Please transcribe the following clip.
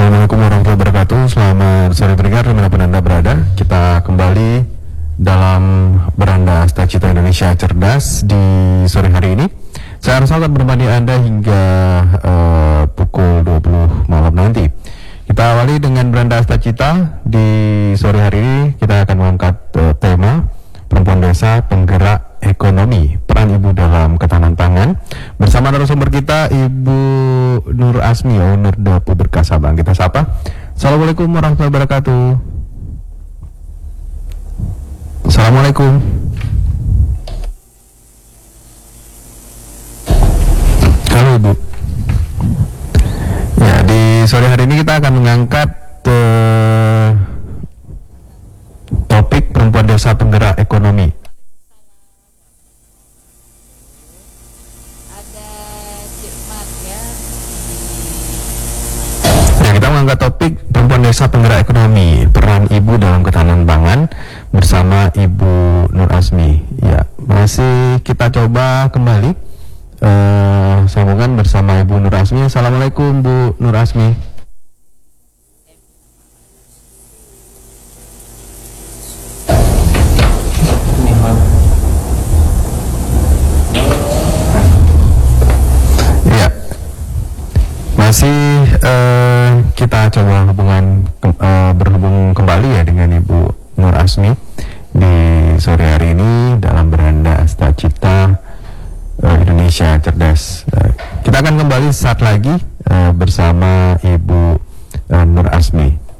Assalamualaikum warahmatullahi wabarakatuh. Selamat sore pendengar dimanapun Anda berada. Kita kembali dalam Beranda Cita Indonesia Cerdas di sore hari ini. Saya Arsal akan menemani Anda hingga pukul 20 malam nanti. Kita awali dengan Beranda Cita di sore hari ini. Kita akan mengangkat tema perempuan desa penggerak ekonomi, peran ibu dalam ketahanan pangan. Bersama narasumber kita Ibu Nur Asmi, owner Dapur Berkah Sabang. Kita sapa. Assalamualaikum warahmatullahi wabarakatuh. Assalamualaikum. Halo Ibu. Ya, di sore hari ini kita akan mengangkat topik perempuan desa penggerak ekonomi. Kita mengangkat topik perempuan desa penggerak ekonomi, peran ibu dalam ketahanan pangan bersama Ibu Nur Asmi. Ya, masih kita coba kembali sambungan bersama Ibu Nur Asmi. Assalamualaikum Bu Nur Asmi. Ya, masih kita coba berhubung kembali ya dengan Ibu Nur Asmi di sore hari ini dalam Beranda Cita Indonesia Cerdas. Kita akan kembali saat lagi bersama Ibu Nur Asmi.